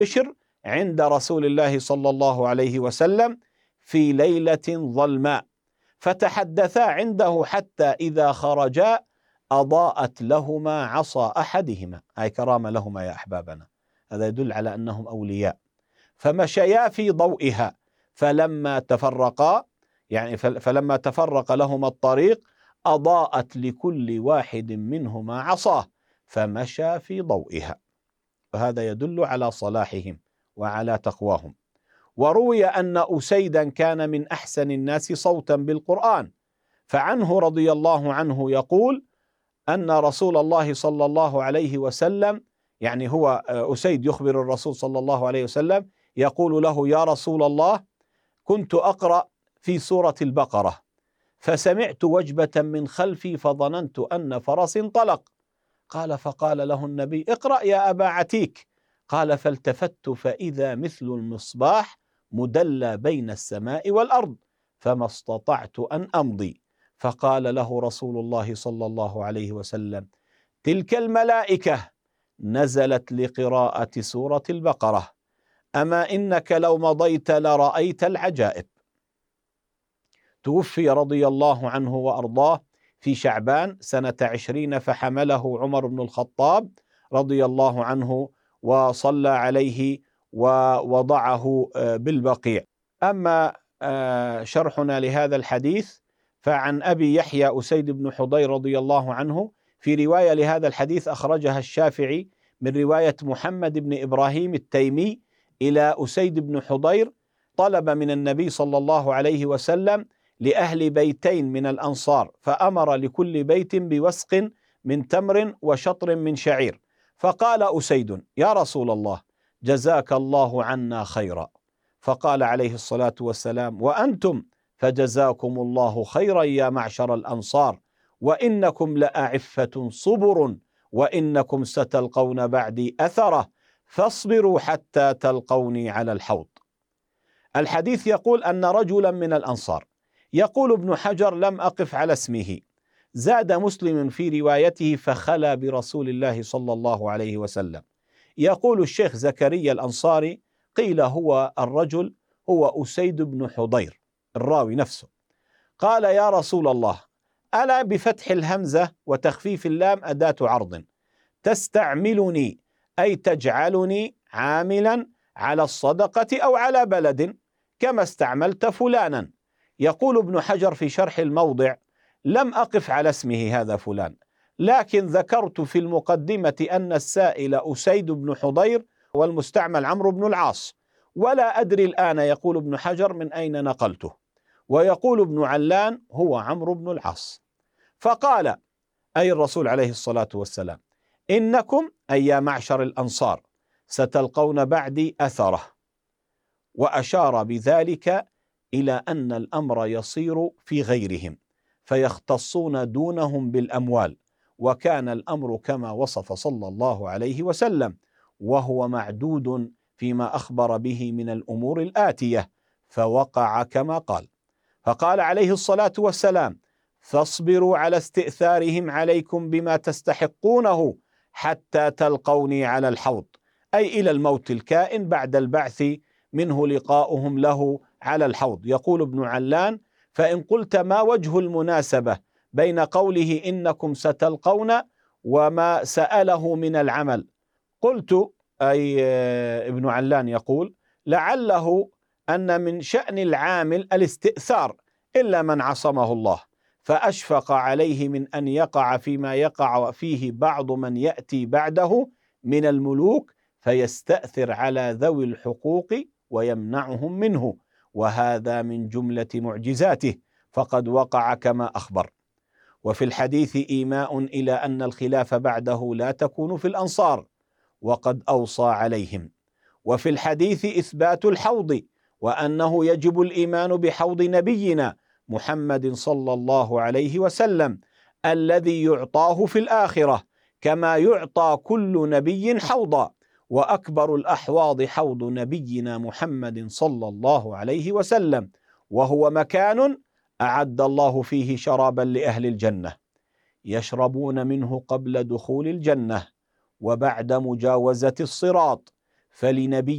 بشر عند رسول الله صلى الله عليه وسلم في ليلة ظلماء، فتحدثا عنده حتى إذا خرجا أضاءت لهما عصا أحدهما، أي كرامة لهما يا أحبابنا، هذا يدل على أنهم أولياء، فمشيا في ضوئها، فلما تفرقا فلما تفرق لهما الطريق أضاءت لكل واحد منهما عصاه فمشى في ضوئها، وهذا يدل على صلاحهم وعلى تقواهم. وروي أن أسيدا كان من أحسن الناس صوتا بالقرآن، فعنه رضي الله عنه يقول أن رسول الله صلى الله عليه وسلم، يعني هو أسيد يخبر الرسول صلى الله عليه وسلم يقول له: يا رسول الله، كنت أقرأ في سورة البقرة فسمعت وجبة من خلفي فظننت أن فرس انطلق. قال: فقال له النبي: اقرأ يا أبا عتيك. قال: فالتفت فإذا مثل المصباح مدلى بين السماء والأرض فما استطعت أن أمضي. فقال له رسول الله صلى الله عليه وسلم: تلك الملائكة نزلت لقراءة سورة البقرة، أما إنك لو مضيت لرأيت العجائب. توفي رضي الله عنه وأرضاه في شعبان سنة 20، فحمله عمر بن الخطاب رضي الله عنه وصلى عليه ووضعه بالبقيع. أما شرحنا لهذا الحديث فعن أبي يحيى أسيد بن حضير رضي الله عنه، في رواية لهذا الحديث أخرجها الشافعي من رواية محمد بن إبراهيم التيمي إلى أسيد بن حضير، طلب من النبي صلى الله عليه وسلم لأهل بيتين من الأنصار، فأمر لكل بيت بوسق من تمر وشطر من شعير، فقال أسيد: يا رسول الله، جزاك الله عنا خيرا. فقال عليه الصلاة والسلام: وأنتم فجزاكم الله خيرا يا معشر الأنصار، وإنكم لأعفة صبر، وإنكم ستلقون بعدي أثرة، فاصبروا حتى تلقوني على الحوض. الحديث يقول أن رجلا من الأنصار، يقول ابن حجر: لم أقف على اسمه. زاد مسلم في روايته: فخلى برسول الله صلى الله عليه وسلم. يقول الشيخ زكريا الأنصاري: قيل هو الرجل هو أسيد بن حضير الراوي نفسه. قال: يا رسول الله، ألا بفتح الهمزة وتخفيف اللام أداة عرض، تستعملني أي تجعلني عاملا على الصدقة أو على بلد كما استعملت فلانا. يقول ابن حجر في شرح الموضع: لم أقف على اسمه هذا فلان، لكن ذكرت في المقدمة أن السائل أسيد بن حضير والمستعمل عمرو بن العاص، ولا أدري الآن، يقول ابن حجر، من أين نقلته. ويقول ابن علان: هو عمرو بن العاص. فقال أي الرسول عليه الصلاة والسلام: إنكم أي يا معشر الأنصار ستلقون بعدي أثره، وأشار بذلك إلى أن الأمر يصير في غيرهم فيختصون دونهم بالأموال، وكان الأمر كما وصف صلى الله عليه وسلم، وهو معدود فيما أخبر به من الأمور الآتية، فوقع كما قال. فقال عليه الصلاة والسلام: فاصبروا على استئثارهم عليكم بما تستحقونه حتى تلقوني على الحوض، أي إلى الموت الكائن بعد البعث منه لقاؤهم له على الحوض. يقول ابن علان: فإن قلت ما وجه المناسبة بين قوله إنكم ستلقون وما سأله من العمل؟ قلت، أي ابن علان يقول: لعله أن من شأن العامل الاستئثار إلا من عصمه الله، فأشفق عليه من أن يقع فيما يقع فيه بعض من يأتي بعده من الملوك فيستأثر على ذوي الحقوق ويمنعهم منه، وهذا من جملة معجزاته، فقد وقع كما أخبر. وفي الحديث إيماء إلى أن الخلاف بعده لا تكون في الأنصار، وقد أوصى عليهم. وفي الحديث إثبات الحوض، وأنه يجب الإيمان بحوض نبينا محمد صلى الله عليه وسلم الذي يعطاه في الآخرة، كما يعطى كل نبي حوضا، وأكبر الأحواض حوض نبينا محمد صلى الله عليه وسلم، وهو مكان أعد الله فيه شرابا لأهل الجنة يشربون منه قبل دخول الجنة وبعد مجاوزة الصراط، فلنبي